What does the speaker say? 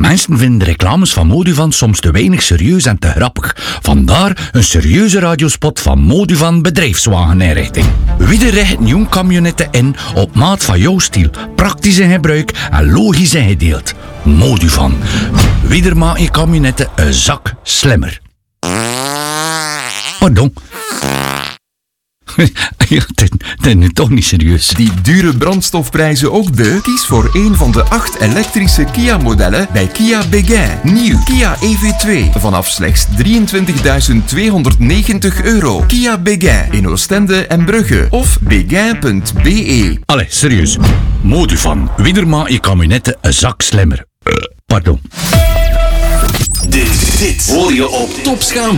Mensen vinden de reclames van Moduvan soms te weinig serieus en te grappig. Vandaar een serieuze radiospot van Moduvan Bedrijfswageninrichting. Wie richt nieuw camionetten in op maat van jouw stijl, praktisch in gebruik en logisch ingedeeld. Moduvan. Wie maakt je camionetten een zak slimmer. Pardon. Ja, dit is nu toch niet serieus. Die dure brandstofprijzen ook de? Kies voor een van de 8 elektrische Kia-modellen bij Kia Béguin. Nieuw Kia EV2 vanaf slechts €23.290. Kia Béguin in Oostende en Brugge of béguin.be. Allee, serieus. Moduvan. Wie maakt je camionetten een zak slimmer. Pardon. Dit hoor je op Topschaam.